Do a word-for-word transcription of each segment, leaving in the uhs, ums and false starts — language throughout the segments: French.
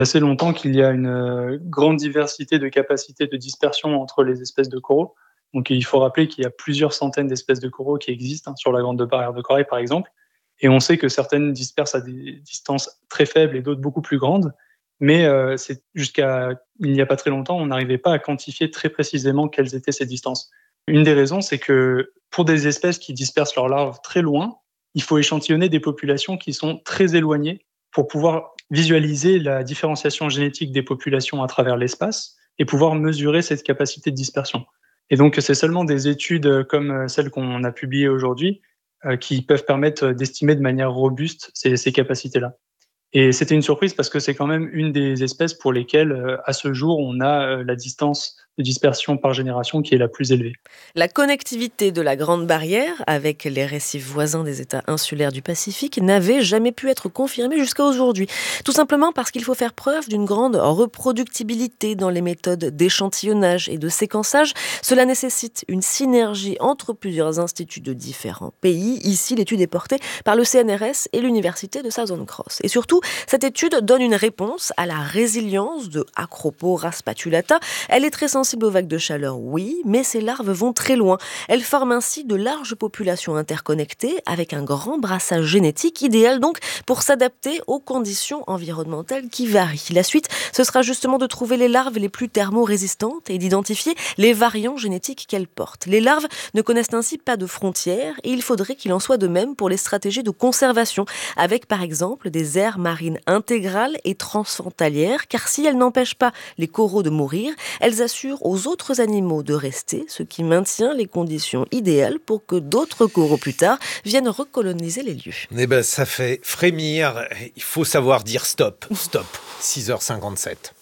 Assez longtemps qu'il y a une euh, grande diversité de capacités de dispersion entre les espèces de coraux. Donc il faut rappeler qu'il y a plusieurs centaines d'espèces de coraux qui existent, hein, sur la Grande Barrière de Corail par exemple. Et on sait que certaines dispersent à des distances très faibles et d'autres beaucoup plus grandes. Mais euh, c'est jusqu'à il n'y a pas très longtemps, on n'arrivait pas à quantifier très précisément quelles étaient ces distances. Une des raisons, c'est que pour des espèces qui dispersent leurs larves très loin, il faut échantillonner des populations qui sont très éloignées pour pouvoir visualiser la différenciation génétique des populations à travers l'espace et pouvoir mesurer cette capacité de dispersion. Et donc, c'est seulement des études comme celles qu'on a publiées aujourd'hui euh, qui peuvent permettre d'estimer de manière robuste ces, ces capacités-là. Et c'était une surprise parce que c'est quand même une des espèces pour lesquelles, euh, à ce jour, on a euh, la distance de dispersion par génération qui est la plus élevée. La connectivité de la Grande Barrière avec les récifs voisins des États insulaires du Pacifique n'avait jamais pu être confirmée jusqu'à aujourd'hui. Tout simplement parce qu'il faut faire preuve d'une grande reproductibilité dans les méthodes d'échantillonnage et de séquençage. Cela nécessite une synergie entre plusieurs instituts de différents pays. Ici, l'étude est portée par le C N R S et l'Université de Southern Cross. Et surtout, cette étude donne une réponse à la résilience de Acropora spatulata. Elle est très sensible aux vagues de chaleur, oui, mais ces larves vont très loin. Elles forment ainsi de larges populations interconnectées avec un grand brassage génétique, idéal donc pour s'adapter aux conditions environnementales qui varient. La suite, ce sera justement de trouver les larves les plus thermorésistantes et d'identifier les variants génétiques qu'elles portent. Les larves ne connaissent ainsi pas de frontières et il faudrait qu'il en soit de même pour les stratégies de conservation, avec par exemple des aires marines intégrales et transfrontalières, car si elles n'empêchent pas les coraux de mourir, elles assurent aux autres animaux de rester, ce qui maintient les conditions idéales pour que d'autres coraux plus tard viennent recoloniser les lieux. Eh ben, ça fait frémir. Il faut savoir dire stop. Stop. six heures cinquante-sept.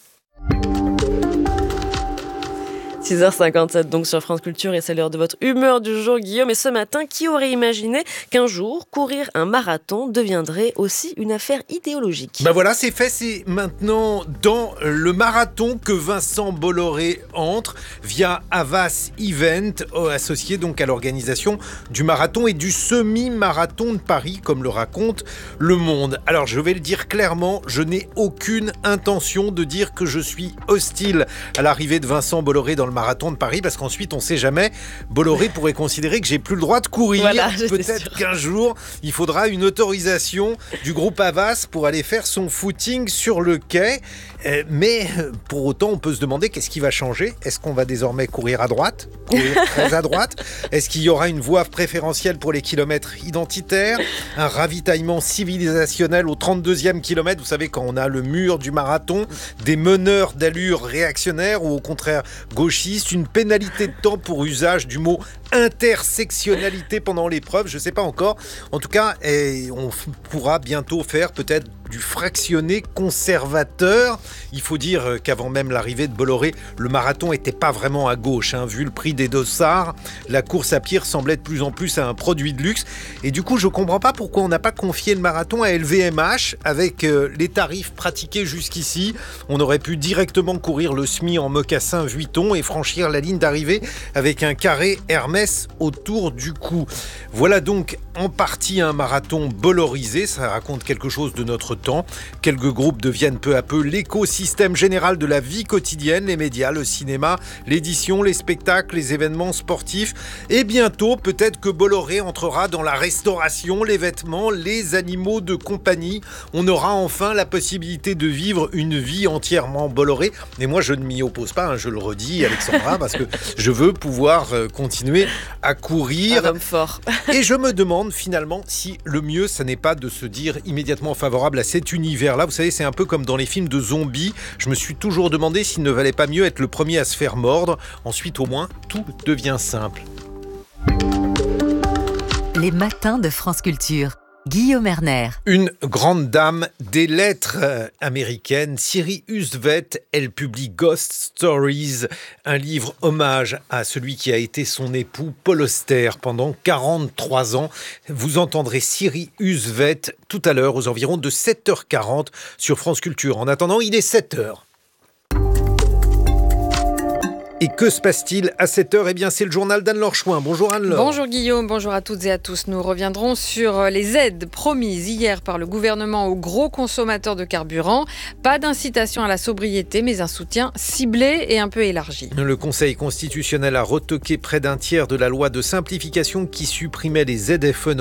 six heures cinquante-sept donc sur France Culture et c'est l'heure de votre humeur du jour, Guillaume. Et ce matin, qui aurait imaginé qu'un jour, courir un marathon deviendrait aussi une affaire idéologique ? Ben voilà, c'est fait. C'est maintenant dans le marathon que Vincent Bolloré entre via Havas Event, associé donc à l'organisation du marathon et du semi-marathon de Paris, comme le raconte Le Monde. Alors, je vais le dire clairement, je n'ai aucune intention de dire que je suis hostile à l'arrivée de Vincent Bolloré dans le marathon de Paris, parce qu'ensuite, on ne sait jamais, Bolloré pourrait considérer que j'ai plus le droit de courir. Voilà, peut-être sûr. qu'un jour, il faudra une autorisation du groupe Havas pour aller faire son footing sur le quai. Euh, mais pour autant, on peut se demander qu'est-ce qui va changer. Est-ce qu'on va désormais courir à droite, courir très à droite ? Est-ce qu'il y aura une voie préférentielle pour les kilomètres identitaires ? Un ravitaillement civilisationnel au trente-deuxième kilomètre ? Vous savez, quand on a le mur du marathon, des meneurs d'allure réactionnaire ou au contraire gauchiste, une pénalité de temps pour usage du mot intersectionnalité pendant l'épreuve, je ne sais pas encore. En tout cas, eh, on f- pourra bientôt faire peut-être du fractionné conservateur. Il faut dire qu'avant même l'arrivée de Bolloré, le marathon n'était pas vraiment à gauche. Hein. Vu le prix des dossards, la course à pied ressemblait de plus en plus à un produit de luxe. Et du coup, je ne comprends pas pourquoi on n'a pas confié le marathon à L V M H avec euh, les tarifs pratiqués jusqu'ici. On aurait pu directement courir le S M I en mocassin Vuitton et franchir la ligne d'arrivée avec un carré Hermès autour du cou. Voilà donc en partie un marathon bollorisé. Ça raconte quelque chose de notre temps. Quelques groupes deviennent peu à peu l'écosystème général de la vie quotidienne, les médias, le cinéma, l'édition, les spectacles, les événements sportifs. Et bientôt, peut-être que Bolloré entrera dans la restauration, les vêtements, les animaux de compagnie. On aura enfin la possibilité de vivre une vie entièrement Bolloré. Et moi, je ne m'y oppose pas, hein, je le redis, Alexandra, parce que je veux pouvoir euh, continuer à courir. Un homme fort. Et je me demande finalement si le mieux, ça n'est pas de se dire immédiatement favorable à cet univers-là. Vous savez, c'est un peu comme dans les films de zombies. Je me suis toujours demandé s'il ne valait pas mieux être le premier à se faire mordre. Ensuite, au moins, tout devient simple. Les matins de France Culture. Guillaume Erner. Une grande dame des lettres euh, américaines, Siri Hustvedt, elle publie Ghost Stories, un livre hommage à celui qui a été son époux Paul Auster pendant quarante-trois ans. Vous entendrez Siri Hustvedt tout à l'heure aux environs de sept heures quarante sur France Culture. En attendant, il est sept heures. Et que se passe-t-il à cette heure ? Eh bien, c'est le journal d'Anne-Laure Chouin. Bonjour Anne-Laure. Bonjour Guillaume, bonjour à toutes et à tous. Nous reviendrons sur les aides promises hier par le gouvernement aux gros consommateurs de carburant. Pas d'incitation à la sobriété, mais un soutien ciblé et un peu élargi. Le Conseil constitutionnel a retoqué près d'un tiers de la loi de simplification qui supprimait les Z F E